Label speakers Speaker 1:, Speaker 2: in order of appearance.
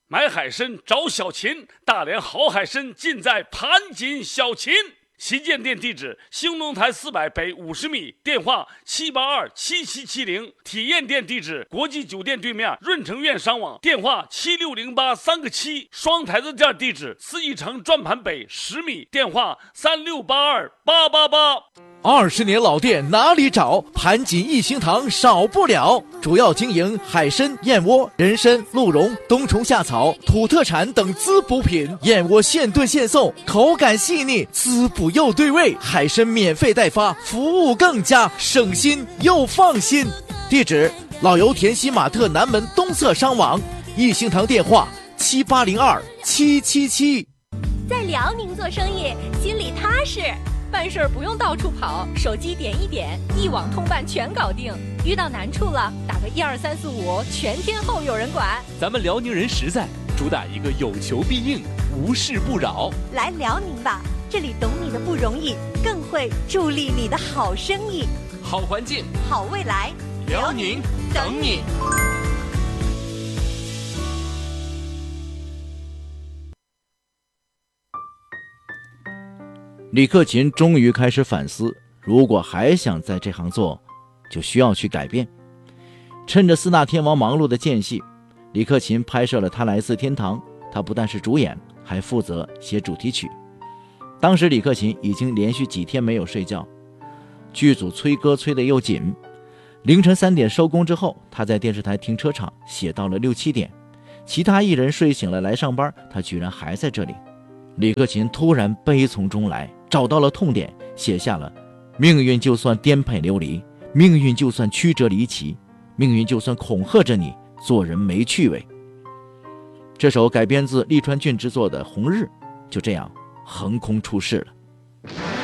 Speaker 1: 买海参找小秦，大连好海参尽在盘锦小秦。旗舰店地址：兴隆台400北50米，电话7827770。体验店地址：国际酒店对面润城苑商网，电话76083个7。双台子店地址：四义城转盘北10米，电话3682888。
Speaker 2: 20年老店哪里找？盘锦一星堂少不了。主要经营海参、燕窝、人参、鹿茸、冬虫夏草、土特产等滋补品。燕窝现炖现送，口感细腻，滋补又对味。海参免费代发，服务更佳，省心又放心。地址：老油田西马特南门东侧商网。一星堂电话：7802-777。
Speaker 3: 在辽宁做生意，心里踏实。办事不用到处跑，手机点一点，一网通办全搞定。遇到难处了，打个12345，全天候有人管。
Speaker 4: 咱们辽宁人实在，主打一个有求必应，无事不扰。
Speaker 5: 来辽宁吧，这里懂你的不容易，更会助力你的好生意。
Speaker 4: 好环境，
Speaker 5: 好未来，
Speaker 4: 辽宁等你。
Speaker 2: 李克勤终于开始反思，如果还想在这行做，就需要去改变。趁着四大天王忙碌的间隙，李克勤拍摄了《他来自天堂》，他不但是主演，还负责写主题曲。当时李克勤已经连续几天没有睡觉，剧组催歌催得又紧。凌晨3点收工之后，他在电视台停车场写到了6、7点，其他艺人睡醒了来上班，他居然还在这里。李克勤突然悲从中来，找到了痛点，写下了命运就算颠沛流离，命运就算曲折离奇，命运就算恐吓着你，做人没趣味。这首改编自利川俊制作的《红日》就这样横空出世了。